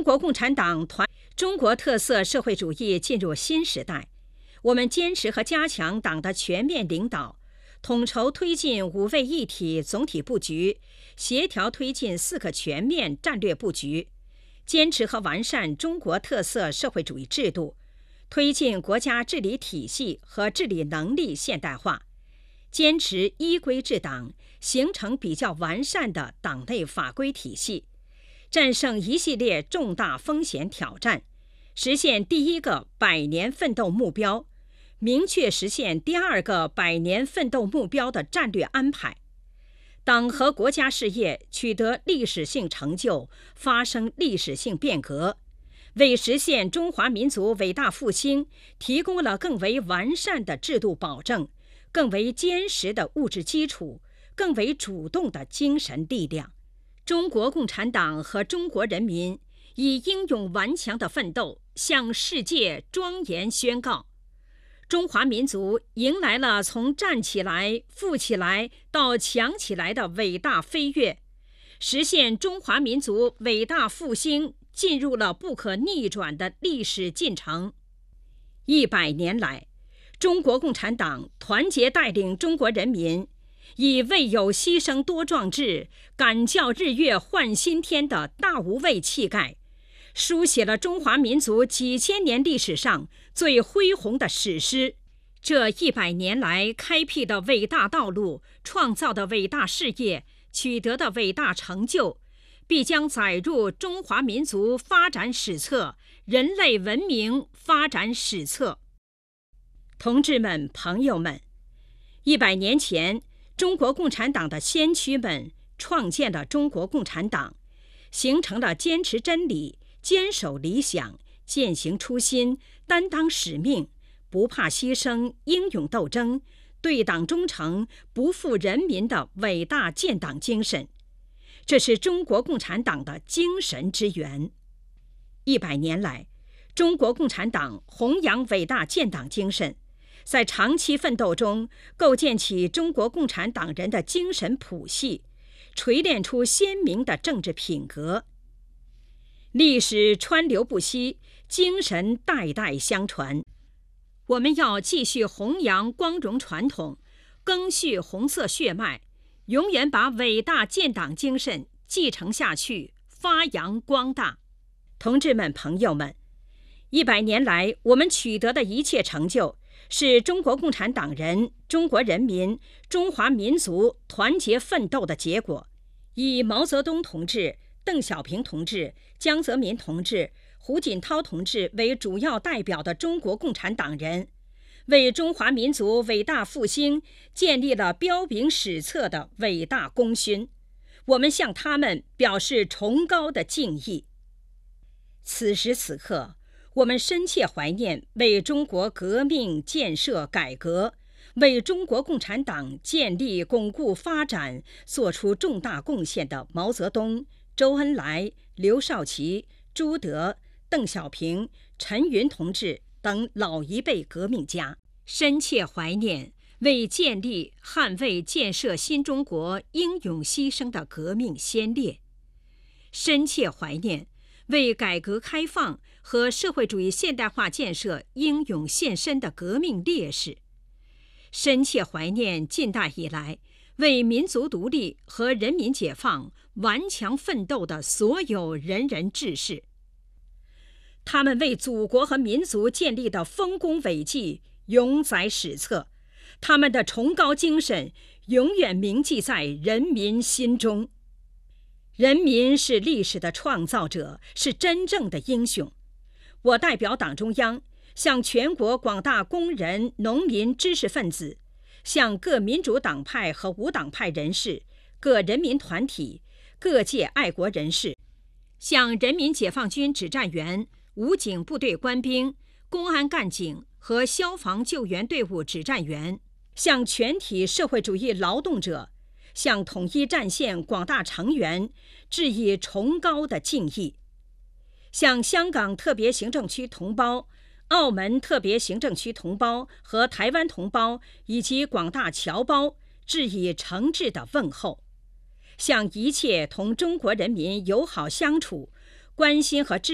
中国共产党中国特色社会主义进入新时代，我们坚持和加强党的全面领导，统筹推进五位一体总体布局，协调推进4个全面战略布局，坚持和完善中国特色社会主义制度，推进国家治理体系和治理能力现代化，坚持依规治党，形成比较完善的党内法规体系，战胜一系列重大风险挑战，实现第1个100年奋斗目标，明确实现第2个100年奋斗目标的战略安排。党和国家事业取得历史性成就，发生历史性变革，为实现中华民族伟大复兴提供了更为完善的制度保证，更为坚实的物质基础，更为主动的精神力量。中国共产党和中国人民以英勇顽强的奋斗向世界庄严宣告：中华民族迎来了从站起来、富起来到强起来的伟大飞跃，实现中华民族伟大复兴进入了不可逆转的历史进程。100年来，中国共产党团结带领中国人民，以未有牺牲多壮志，敢教日月换新天的大无畏气概，书写了中华民族几千年历史上最恢宏的史诗。这100年来开辟的伟大道路，创造的伟大事业，取得的伟大成就，必将载入中华民族发展史册、人类文明发展史册。同志们、朋友们，100年前，中国共产党的先驱们创建了中国共产党，形成了坚持真理、坚守理想、践行初心、担当使命、不怕牺牲、英勇斗争、对党忠诚、不负人民的伟大建党精神。这是中国共产党的精神之源。100年来，中国共产党弘扬伟大建党精神，在长期奋斗中构建起中国共产党人的精神谱系，锤炼出鲜明的政治品格。历史川流不息，精神代代相传。我们要继续弘扬光荣传统，赓续红色血脉，永远把伟大建党精神继承下去，发扬光大。同志们、朋友们，100年来我们取得的一切成就，是中国共产党人、中国人民、中华民族团结奋斗的结果。以毛泽东同志、邓小平同志、江泽民同志、胡锦涛同志为主要代表的中国共产党人，为中华民族伟大复兴建立了彪炳史册的伟大功勋，我们向他们表示崇高的敬意。此时此刻，我们深切怀念为中国革命、建设、改革，为中国共产党建立、巩固、发展做出重大贡献的毛泽东、周恩来、刘少奇、朱德、邓小平、陈云同志等老一辈革命家，深切怀念为建立、捍卫、建设新中国英勇牺牲的革命先烈，深切怀念为改革开放和社会主义现代化建设英勇献身的革命烈士，深切怀念近代以来为民族独立和人民解放顽强奋斗的所有仁人志士。他们为祖国和民族建立的丰功伟绩永载史册，他们的崇高精神永远铭记在人民心中。人民是历史的创造者，是真正的英雄。我代表党中央，向全国广大工人、农民、知识分子，向各民主党派和无党派人士、各人民团体、各界爱国人士，向人民解放军指战员、武警部队官兵、公安干警和消防救援队伍指战员，向全体社会主义劳动者，向统一战线广大成员致以崇高的敬意，向香港特别行政区同胞、澳门特别行政区同胞和台湾同胞以及广大侨胞致以诚挚的问候，向一切同中国人民友好相处、关心和支